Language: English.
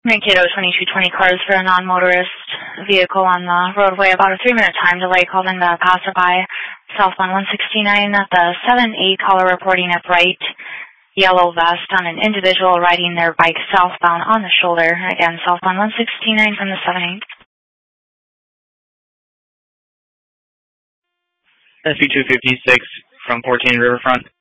Mankato 2220 cars for a non-motorist vehicle on the roadway. About a 3-minute time delay causing the passerby. Southbound 169 at the 7-8 caller reporting a bright yellow vest on an individual riding their bike southbound on the shoulder. Again, southbound 169 from the 7-8. SB 256 from 14 Riverfront.